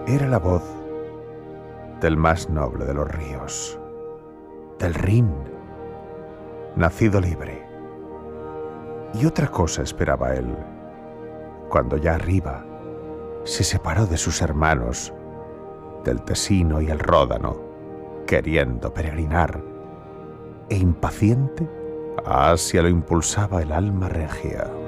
Era la voz del más noble de los ríos, del Rin, nacido libre. Y otra cosa esperaba él, cuando ya arriba se separó de sus hermanos, del Tesino y el Ródano, queriendo peregrinar, e impaciente a Asia lo impulsaba el alma regia.